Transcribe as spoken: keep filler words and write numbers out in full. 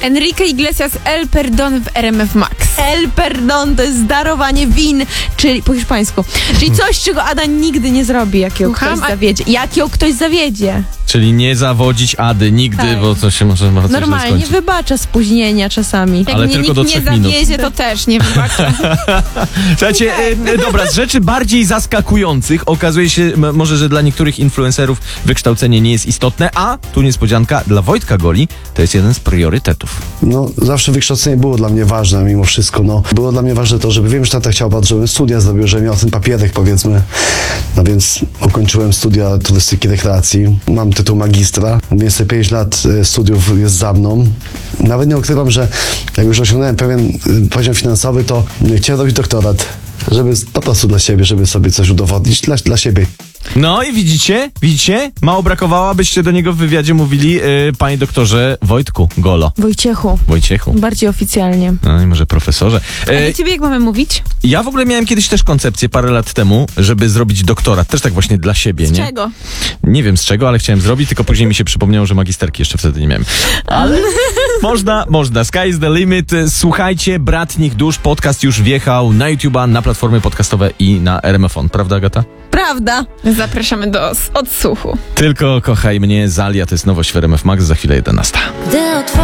Enrique Iglesias, El Perdón w R M F Max. El Perdón to jest darowanie win, czyli po hiszpańsku. Czyli coś, czego Ada nigdy nie zrobi, jak ją Słucham, ktoś a- zawiedzie. Jak ją ktoś zawiedzie. Czyli nie zawodzić Ady nigdy, Tak. bo to się może bardzo źle Normalnie skończyć. wybacza spóźnienia czasami. Jak Ale mnie tylko nikt do nie trzech minut. zawiezie, to też nie wybaczę. Słuchajcie, e, dobra, z rzeczy bardziej zaskakujących okazuje się m- może, że dla niektórych influencerów wykształcenie nie jest istotne, a tu niespodzianka, dla Wojtka Goli to jest jeden z priorytetów. No, zawsze wykształcenie było dla mnie ważne mimo wszystko, no. Było dla mnie ważne to, żeby wiem, że tata chciał bardzo, żebym studia zrobił, żebym miał ten papierek, powiedzmy. No więc ukończyłem studia turystyki rekreacji. Mam tytuł magistra, więc te pięć lat e, studiów jest za mną. Nawet nie ukrywam, że jak już osiągnąłem pewien e, poziom finansowy, to e, chciałem robić doktorat, żeby po prostu dla siebie, żeby sobie coś udowodnić, dla, dla siebie. No i widzicie, widzicie? Mało brakowało, abyście do niego w wywiadzie mówili, e, panie doktorze Wojtku Golo. Wojciechu. Wojciechu. Bardziej oficjalnie. No i może profesorze. A E, do ciebie jak mamy mówić? ja w ogóle miałem kiedyś też koncepcję parę lat temu, żeby zrobić doktorat, też tak właśnie dla siebie, Z nie? czego? Nie wiem z czego, ale chciałem zrobić, tylko później mi się przypomniało, że magisterki jeszcze wtedy nie miałem. Ale można, można. Sky is the limit. Słuchajcie, Bratnich Dusz, podcast już wjechał na YouTube'a, na platformy podcastowe i na R M F on. Prawda, Agata? Prawda. Zapraszamy do s- odsłuchu. Tylko kochaj mnie, Zalia, to jest nowość w R M F Max, za chwilę jedenasta. Gdy otworzę